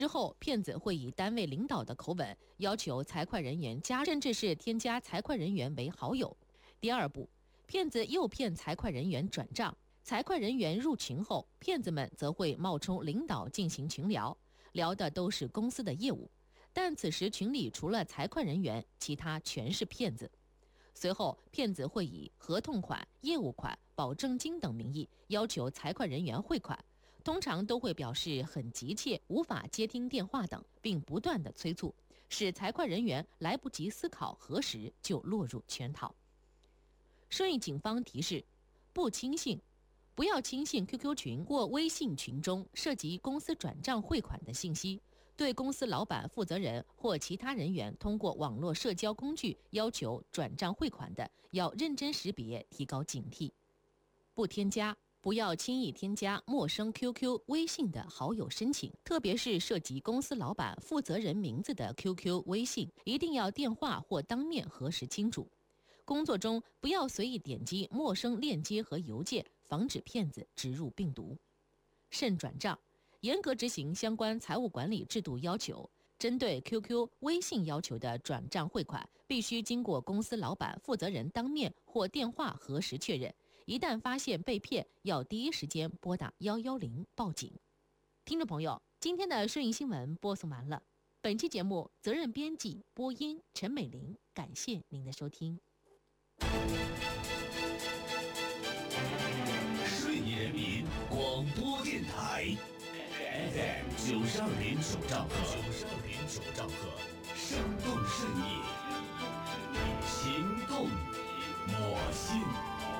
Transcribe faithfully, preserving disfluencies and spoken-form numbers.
之后，骗子会以单位领导的口吻要求财会人员加，甚至是添加财会人员为好友。第二步，骗子诱骗财会人员转账，财会人员入群后，骗子们则会冒充领导进行群聊，聊的都是公司的业务，但此时群里除了财会人员，其他全是骗子。随后，骗子会以合同款、业务款、保证金等名义要求财会人员汇款，通常都会表示很急切，无法接听电话等，并不断的催促，使财会人员来不及思考核实就落入圈套。顺义警方提示：不轻信，不要轻信 Q Q 群或微信群中涉及公司转账汇款的信息。对公司老板、负责人或其他人员通过网络社交工具要求转账汇款的，要认真识别，提高警惕。不添加，不要轻易添加陌生 Q Q、微信的好友申请，特别是涉及公司老板、负责人名字的 Q Q、微信，一定要电话或当面核实清楚。工作中不要随意点击陌生链接和邮件，防止骗子植入病毒。慎转账，严格执行相关财务管理制度要求。针对 Q Q、微信要求的转账汇款，必须经过公司老板、负责人当面或电话核实确认。一旦发现被骗，要第一时间拨打一一零报警。听众朋友，今天的顺义新闻播送完了。本期节目责任编辑播音陈美玲，感谢您的收听。 顺义人民广播电台 F M 九十二点九兆赫，九十二点九兆赫，生动顺义，行动我心。